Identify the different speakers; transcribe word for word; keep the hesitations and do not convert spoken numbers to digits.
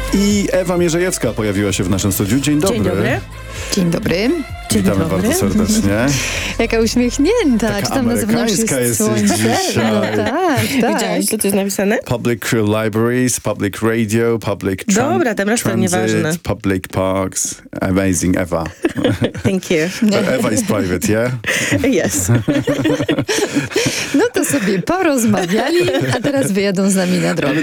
Speaker 1: I Ewa Mierzejewska pojawiła się w naszym studiu. Dzień dobry.
Speaker 2: Dzień dobry.
Speaker 3: Dzień dobry.
Speaker 2: Dzień
Speaker 1: Witamy
Speaker 2: dobry.
Speaker 1: bardzo serdecznie.
Speaker 3: Jaka uśmiechnięta.
Speaker 1: Taka
Speaker 3: Czy tam na zewnątrz
Speaker 1: amerykańska
Speaker 3: jest
Speaker 1: jesteś
Speaker 3: słońce?
Speaker 1: dzisiaj.
Speaker 3: No tak, tak.
Speaker 2: Widziałeś, co tu jest napisane?
Speaker 1: Public libraries, public radio, public tran-
Speaker 2: Dobra, ten reszta
Speaker 1: transit,
Speaker 2: nieważne.
Speaker 1: public parks. Amazing, Ewa.
Speaker 2: Thank you.
Speaker 1: Ewa is private, yeah?
Speaker 2: Yes.
Speaker 3: No to sobie porozmawiali, a teraz wyjadą z nami na drogę.